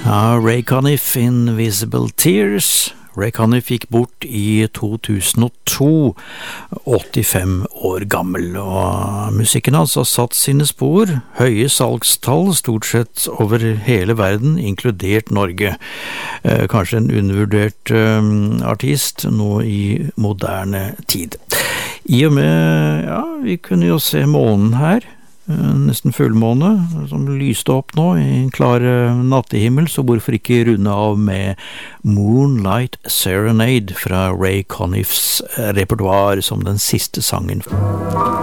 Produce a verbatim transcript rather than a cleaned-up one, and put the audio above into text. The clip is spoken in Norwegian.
Ja, Ray Conniff, Invisible Tears. Ray Conniff gikk bort i to tusen og to, åttifem år gammel, og musikken hans har satt sine spor, høye salgstall stort sett over hele verden, inkludert Norge. Eh, kanskje en undervurdert eh, artist nå i moderne tid. I og med, ja, vi kunne jo se månen her, nesten fullmåne, som lyste opp nå i en klar nattehimmel, så hvorfor ikke runde av med Moonlight Serenade fra Ray Conniffs repertoire som den siste sangen.